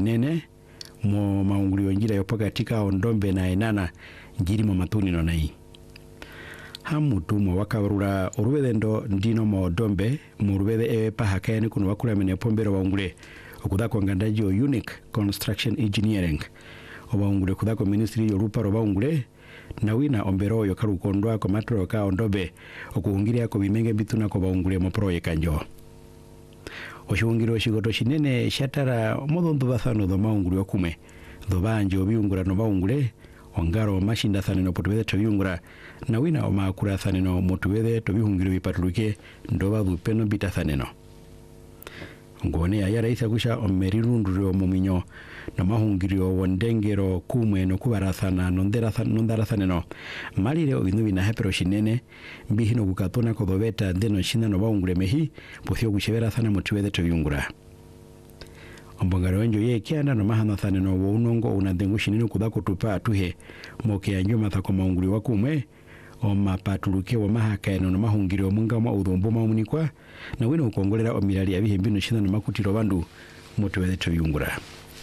shinene mo maungulio njira yopo katika ondombe na enana njiri mo matuni no nai hamutu mo wakawarura urubedendo ndino mo dombe mu rubede pahakayani kuno wakula mene pombero waungule okudako ngandaji o Unique Construction Engineering obaungule kudako ministry yoruparo baungule na wina ombero yo karukondwa ko matro ka ondobe okuhungiria ko bimenge bituna ko baungule mo project kanjo oshungiro shigoto shinene shatara modondo bathano do maungule okume do banje obiungura no baungule ongaro mashinda thaneno potubede to biungura na wina omakura thaneno motubede to bihungiro bipatuluke ndoba dupeno bitathaneno ngone ya raisa kusha omerirunduro muminyo na mahungirio wondengero kumwe no kubarathana nondarathana malire obintu binahepero shinene mbihino gukatona kodobeta ndeno shina no baungure mehi pothio kushebera thana motubede to biungura ombongaro enjo ye kiana no mahana thaneno wo unongo unadengu shinene kudako tupa atuhe moke yanjo mathako maunguri wakumwe omapatuluke wa mahakayano no mahungirio mungama udhombo maumunikwa na wino ukongolera omirali abihembino shina no makutiro bandu motubede to biungura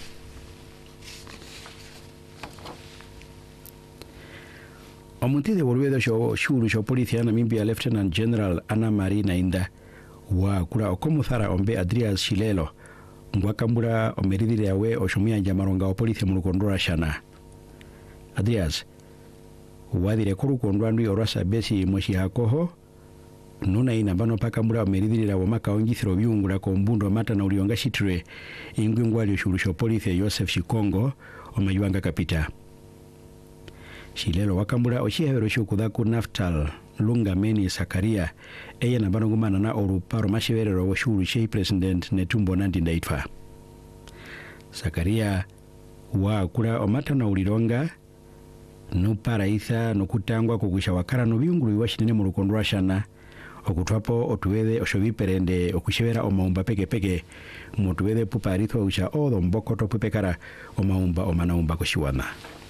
Omuntide wolwedo shuru sho polisi ya Namibia Lieutenant General Anna Marie Nainda wa kula okomuthara ombe Adrias Shilelo ngwakambura omeridire yawe oshomia njamaronga wa polisi mulukondora shana Adrias wadire kurukondwa ndu yorasa besi moshi hakoho nuna ina bano pakambura omeridire wa maka ongithiro biungura ko mbundo mata na ulionga shitire ingwingwali shuru sho polisi Joseph Shikongo omayuanga kapita Shilelo wakambura oshihero shukudhaku Naftal Lungameni Sakaria eye na banongumana na oruparo masheverero wa shuru shei president Netumbo Nandi-Ndaitwah Sakaria wa kula omata na ulironga nupara itha nokutangwa kugusha wakara no biunguru washinene mu rukondwa shana okutwapo otuwede oshobiperende okushebera omaumba peke mutuwede puparithwa usha odo mbokoto pupekara omaumba omanaumba kushiwana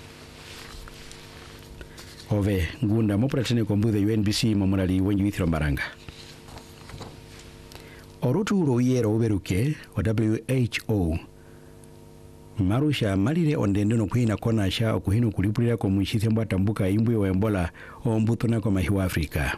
Ove ngunda mopuratene kombude UNBC momorali wenji withiro maranga Orutu royero uberuke wa WHO Marusha malire ondendo no kuhina kona sha okuhino kulipulira ko munshithembo atambuka imbwe wa Ebola ombuto na ko mahiwa Afrika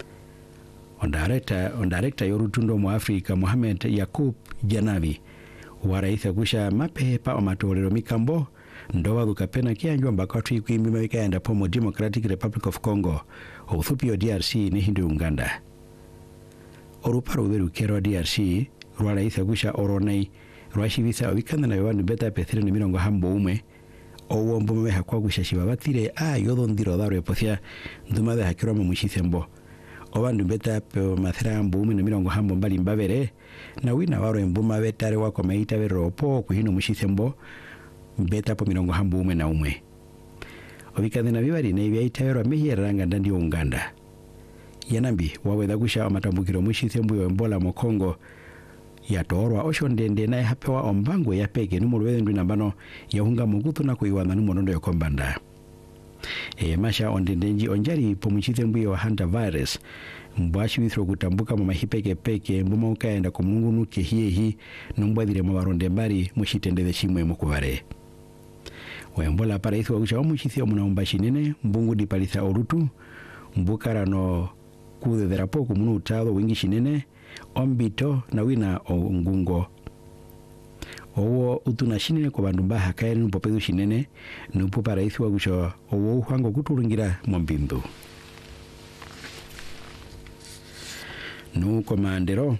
Ondarekta yorutundo mu Afrika Mohamed Yakub Janavi waraitha kusha mapepa omatolero mikambo ndoba dukapena kianjwa mbakatu kuimbi mawikaenda pomo Democratic Republic of Congo Ethiopia DRC ni hindu Uganda Oruparo uberukero DRC rwaraitha kusha oronai rwashibisa wikanda na yobanu beta pethire ni mirongo hambo ume owombo mwe hakwa gushashiba batire yodo ndiro daro epothia nduma de hakiro mu mushithembo obandu beta pe mathira hambo ume ni mirongo hambo mbali mbabere na wina waro embuma betare wako meita beropo kuhino mushithembo beta po mirongo hambo ume na umwe obikande na bibari ne byaitayero mehieranga ndandi Uganda yanambi waweda gusha amatambukiro mushithembo yo Ebola mu Congo yatorwa oshondende naye hapewa ombango ya peke numulwede ndu nambano yahunga mugutu na kuiwana numonondo yokombanda masha ondendenji onjari pomuchithembo yo Hunter virus mbwashi withro kutambuka mu mahipeke mbuma ukaenda ko mungunu kehiehi numbwadire mu baronde mbari mushitendeze shimwe mukubare Ebola para ithwa gusha omuchithio munaumba shinene mbungu dipalitha orutu mbukara no kudedera poku munu utado wingi shinene ombito na wina ongungo owo utuna shinene ko bandu mbaha kaeri nupopedu shinene nupo para ithwa gusha owo uhwango kuturungira mombindu komandero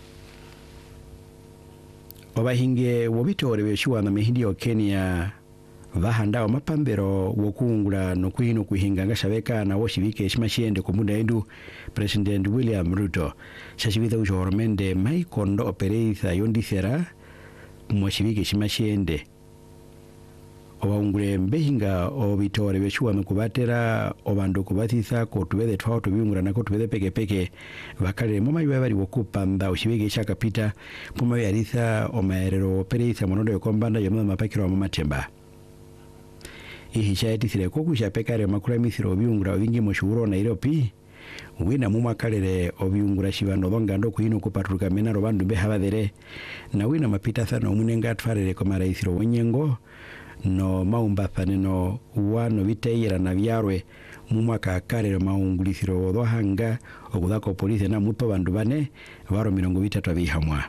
obahinge wobitore beshuwa na mehindi o Kenya vahanda o mapambero wokungula no kuhino kuhinga ngashabeka na woshibike shimashiende komunda endu President William Ruto shashibita ujormende maikondo opereitha yondithera moshibike shimashiende obaungule mbehinga obitore beshuwa nukubatera obandu kubatitha ko tubede twa tubiungura nako tubede peke bakale mama yiwe bari wokupanda oshibike shakapita puma yaritha omaerero opereitha monondo yokombanda yomama mapakiro wa matemba ihishaiti thire kokusha pekare makura mithiro biungura wingi moshuro Nairobi wina mumakalere obiungura shibano dhongando kuhino kupaturuka menaro bandu behabadhere na wina mapita thano munenga atfarere kwa raisiro wenyengo no maumbathane no wano biteira na byarwe mumwaka akarere maungulisiro dhohanga okudhako polisi na muto bandu bane baro 30 bihamwa.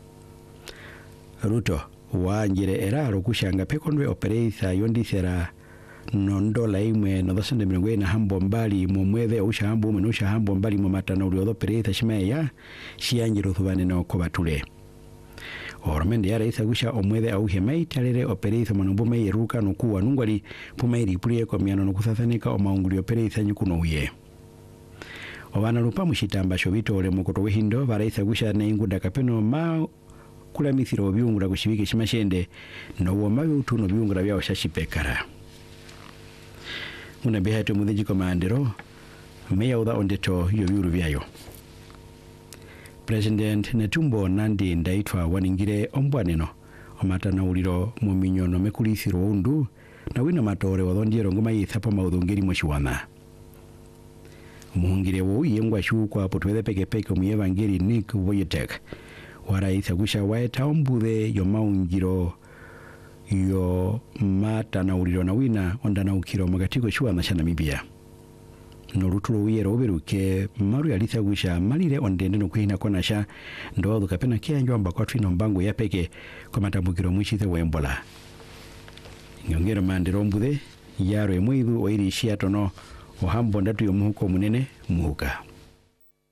Ruto wanjire eraro kushanga pekondwe opereitha yondisera nondola imwe no 240 hambo mbali mu mwethe ushambo mu ushambo mbali mu matana uri opereitha shimeya shianjiro thubane no kobatule oromende yara isa gusha omwethe au hemaitalere opereitha manombo meiruka no kuwa nungwali pumairi pulie kwa miano no kuthathanika o maunguli opereitha nyukuno uye obana lupa mushitamba shobito ole mukoto wehindo baraitha gusha na ingunda kapeno ma kula mithiro byungura kushibike shimashende no womabe utuno byungura byao shashipekara muna behatu mutheji komandero meya uda ondeto yoyuru byayo. President Netumbo Nandi Ndaitwa waningire ombwaneno omatana uliro mu minyono mekulisiro undu na wina matore wadondiero ngoma yithapo maudhungeri moshiwana muhungire wo yengwa shu kwa potwethe peke mu evangeli Nick Voyetek waraitha gusha waeta ombuthe yo maungiro yo matana uliro na wina ondana ukiro magatiko shuwana sha Namibia no rutulo uyero oberuke maru yalitha gusha malire ondende no kuhina konasha ndo kapena kianjwa mbako twino mbango ya peke kwa matambukiro mwishithe wembola ngongero mandero mbuthe yaro emwithu oiri shiatono ohambo ndatu yomuhuko munene muhuka.